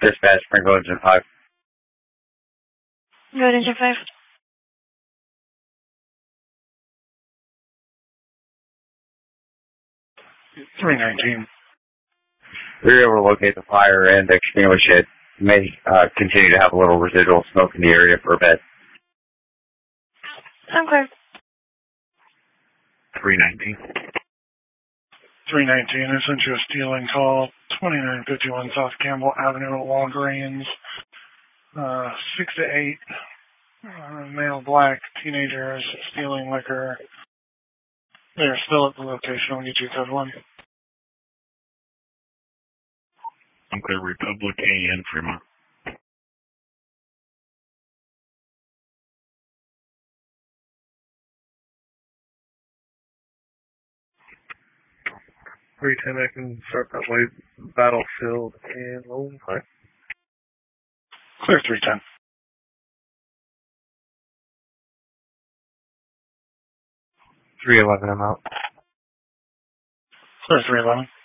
Dispatch, Springfield Engine 5. Go ahead, Engine 5. 319. We were able to locate the fire and extinguish it. May continue to have a little residual smoke in the area for a bit. Okay. 319. 319, I sent you a stealing call. 2951 South Campbell Avenue at Walgreens. 6 to 8. Male black teenagers stealing liquor. They are still at the location. I'll get you code 1. Okay, Republic A in Fremont. I can start that way. Battlefield and Lone Pine. Clear 310. 311, I'm out. Clear 311.